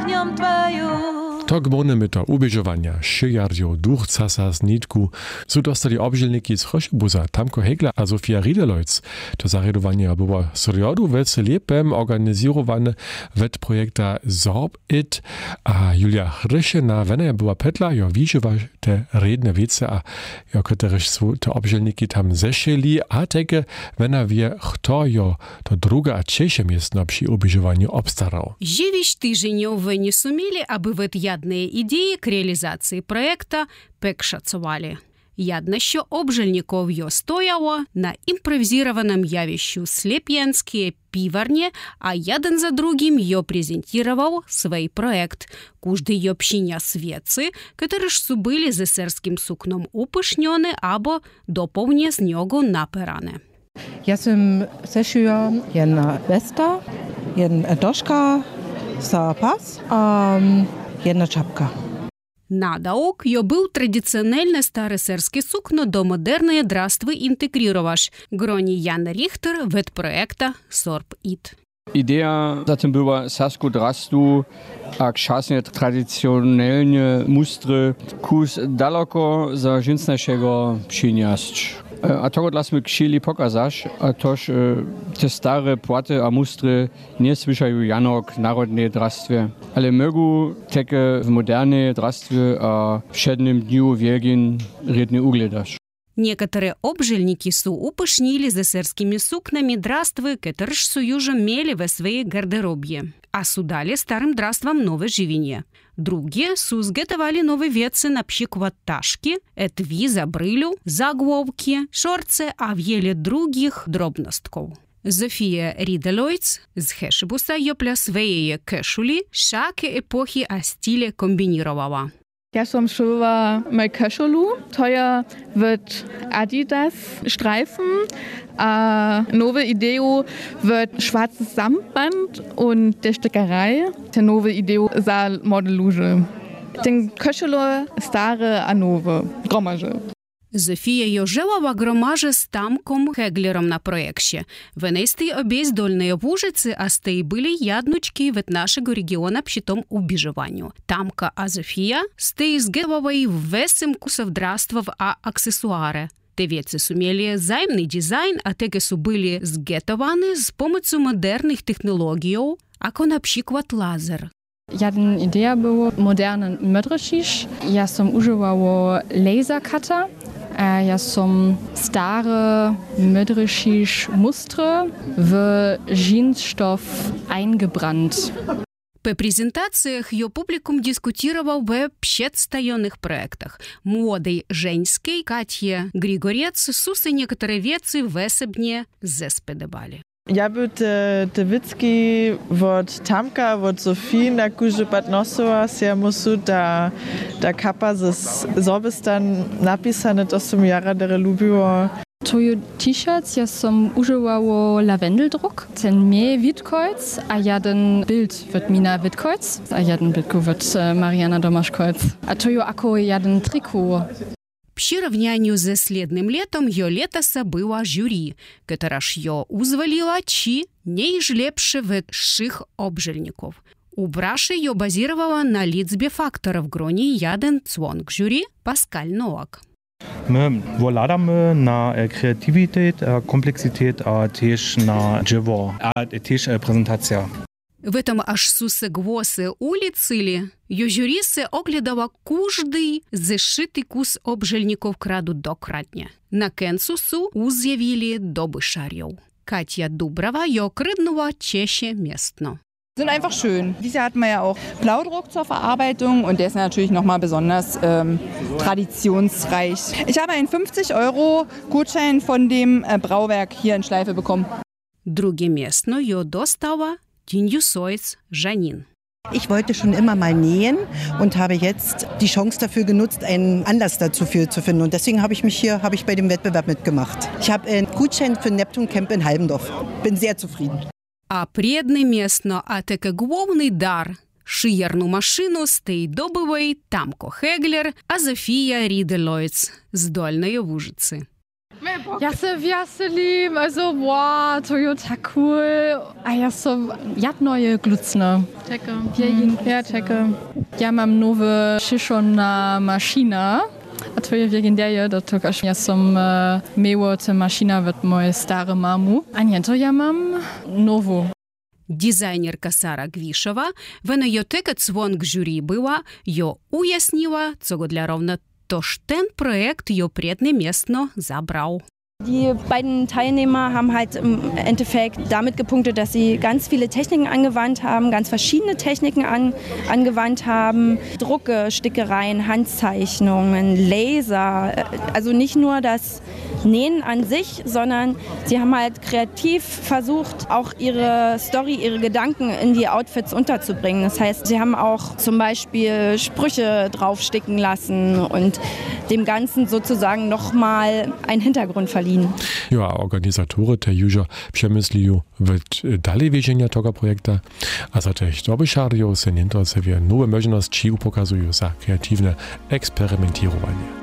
kuchnią twoją. Tak możemy to ubieżowania, szyjardzią, duchca sa z nitku. Są dostali obżelniki z Choszybuza, Tamko Hegler a Sofia Riedelojc. To zaredowanie było seriodu wece lepem organizowane wet projekta Sorb-It, a Julia Hryszena, wena była petla, jo wiżywa te redne wiece, a jo ktoreś są te obżelniki tam zeszeli, a tege, wena wie, kto jo to druga a trzecie miestno przy ubieżowaniu obstarał. Dziewięć tygodniowe nie sumieli, aby wet jadne idеи к реалізації проекта пекшацували. Ядно, що обжельников його стояло на импровизированном явищу слепьянские пиварни, а яден за другим його презентировал свой проект. Кужды його пщиня свецы, которые ж субили з есерським сукном упишньони або доповні з нього наперане. Ja sam sešuja jedna vesta, jedna doška za pas, jedna čapka. Надаук йо був традиціональне старосерське сукно до модерної драствы інтегрироваш. Гроні Ян Ріхтер вет проекта Sorb-It. Idea zatem była sasku drastu, a czasnie tradycjonalne mustry kus daleko za żynsnaszego przyniast. A to odlasmy chcieli pokazać, a toż te stare płaty a mustry nie słyszają janok narodnej drastwie, ale mogą takie w modernej drastwie a w siedmym dniu wielgin redny ugledasz. Некоторые обжельники су упышнили за серскими сукнами драствы, которые ж суюжем мели во своей гардеробье, а судали старым драствам новое живенье. Другие су сготовали новые вецы на пщикват ташки, этви за брылю, загловки, шорце, а в еле других дробностков. Зофія Ріделойц з Хешибуса йопля своєї кешулі шаки епохи а стиле комбінірувала. Ja som szyła mej koszulu, to wird Adidas Streifen, a nowe idee wird schwarzes Samtband und der Stickerei, die nowe idee za Modeluge. Den koszulu stare a nowe, gromaże. Зофія йожела громаже з Тамком Хеглером на проекте. Венестий обесь дольної вужиці, а стей были яднучки від нашого регіона пщитом убіжуванню. Тамка а Зофія стей згевової весим кусовдраствов а аксесуари. Те веці сумели займний дизайн, а теге су были згетованы з помощью модерних технологій, ако наприклад лазер. Jedna idea była moderny medryszisz. Ja som używało lasercutter. Ja som stare medryszisz mustry w jeansstoff eingebrannt. По презентациях ее публикум дискутировал в предстоянных проектах. Модой женской Катье Григорец сусы некоторые вецы в особне зеспедебали. Ja by te wicki od Tamka, od Sofii na kurze Badnosova się musu da kapa ze Sorbistan napisane, to som jara dere lubiło. To T-shirts ja som używało lavendeldruck, ten mnie Witkreuz, a jeden Bild wird Mina Witkreuz, a jeden Bildku wird Mariana Domaszkreuz. A to ako jeden trikot. Пщи равнянию за следным летом ее летоса было жюри, которое ж ее узвалило чи неижлепше высших обжельников. Убраши ее базировала на лицбе факторов грони яден цвонг жюри Паскаль Ноак. My władamy na kreatywität, kompleksität, a też na żywo, a też prezentacja. В этом аж сусе гвосы улицили, ее жюрисы оглядала куждый зашитый кус обжельников крадут дократня. На кенсусу уз'явили доби шарьев. Катя Дуброва ее крыднула чеще местно. Sind einfach schön. Dieses Jahr hatten wir ja auch Blaudruck zur Verarbeitung und der ist natürlich nochmal besonders traditionsreich. Ich habe einen 50-Euro-Gutschein von dem Brauwerk hier in Schleife bekommen. Drugie местно ее достала Tinjusoiz Janin. Ich wollte schon immer mal nähen und habe jetzt die Chance dafür genutzt, einen Anlass dazu zu finden. Und deswegen habe ich bei dem Wettbewerb mitgemacht. Ich habe einen Gutschein für Neptun Camp in Halbendorf. Bin sehr zufrieden. А предне местно, а таке главний дар. Шиєрну машину стейдобовий Тамко Хеглер, а Зофія Ріделойц з Дольної Вужиці. Ja se wjaselim, also wow, Toyota cool. A ja so jadnoje glucne. Czeka. Ja, czeka. Ja mam nowe szyszona maszyna. A to je legendarne, da to każ ja som miło te maszyna wird moje stare mamu. A nie, to ja mam nową. Дизайнерка Сара Гвішова, вона й отека цвонк журі била, й уяснила, цього для ровно, тож ten проект й предне містно забрав. Die beiden Teilnehmer haben halt im Endeffekt damit gepunktet, dass sie ganz viele Techniken angewandt haben, ganz verschiedene Techniken angewandt haben. Drucke, Stickereien, Handzeichnungen, Laser. Also nicht nur das Nähen an sich, sondern sie haben halt kreativ versucht, auch ihre Story, ihre Gedanken in die Outfits unterzubringen. Das heißt, sie haben auch zum Beispiel Sprüche draufsticken lassen und dem Ganzen sozusagen nochmal einen Hintergrund verliehen. Ja, Organisatory te już przemysliły w dalej wiezienia tego projektu, a za te dobyszarjo se nie nowe możliwości pokazują za kreatywne eksperymentowanie.